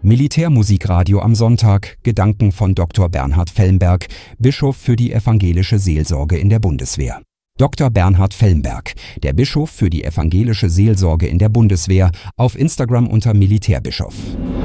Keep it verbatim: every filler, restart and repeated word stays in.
Militärmusikradio am Sonntag, Gedanken von Doktor Bernhard Felmberg, Bischof für die evangelische Seelsorge in der Bundeswehr. Doktor Bernhard Felmberg, der Bischof für die evangelische Seelsorge in der Bundeswehr, auf Instagram unter Militärbischof.